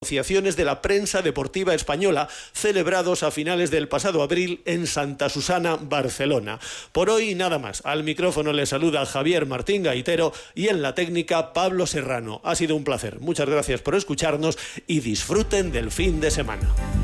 asociaciones de la prensa deportiva española, celebrados a finales del pasado abril en Santa Susana, Barcelona. Por hoy nada más. Al micrófono le saluda Javier Martín Gaitero y en la técnica Pablo Serrano. Ha sido un placer. Muchas gracias por escucharnos y disfruten del fin de semana.